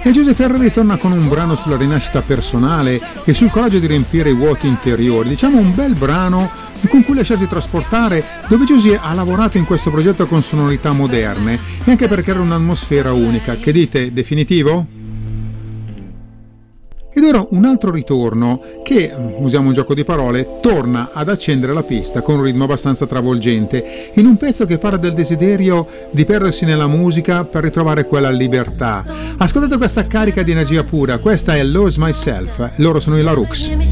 E Giuseppe Ferreri torna con un brano sulla rinascita personale e sul coraggio di riempire i vuoti interiori. Diciamo un bel brano con cui lasciarsi trasportare, dove Giuseppe ha lavorato in questo progetto con sonorità moderne e anche per creare un'atmosfera unica. Che dite, definitivo? Ed ora un altro ritorno che, usiamo un gioco di parole, torna ad accendere la pista con un ritmo abbastanza travolgente, in un pezzo che parla del desiderio di perdersi nella musica per ritrovare quella libertà. Ascoltate questa carica di energia pura, questa è Lose Myself, loro sono i La Rux.